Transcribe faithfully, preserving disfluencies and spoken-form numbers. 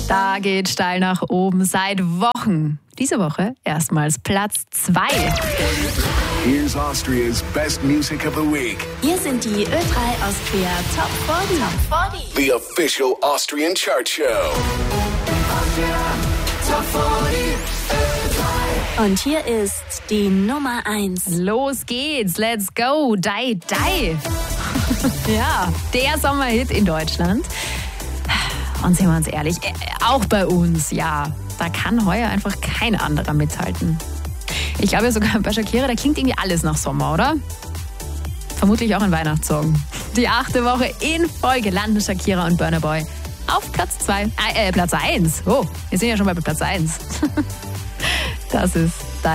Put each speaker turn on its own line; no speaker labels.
Da geht steil nach oben seit Wochen. Diese Woche erstmals Platz zwei.
Here's Austria's best music of the week.
Hier sind die Ö drei Austria Top vierzig. Top vierzig.
The official Austrian chart show.
Austria Top vierzig. Ö drei. Und hier ist die Nummer eins.
Los geht's, let's go, Dai Dai. Ja, der Sommerhit in Deutschland. Und sehen wir uns ehrlich, auch bei uns, ja, da kann heuer einfach kein anderer mithalten. Ich glaube ja sogar bei Shakira, da klingt irgendwie alles nach Sommer, oder? Vermutlich auch ein Weihnachtssong. Die achte Woche in Folge landen Shakira und Burna Boy auf Platz zwei, äh, Platz eins. Oh, wir sind ja schon bei Platz eins. Das ist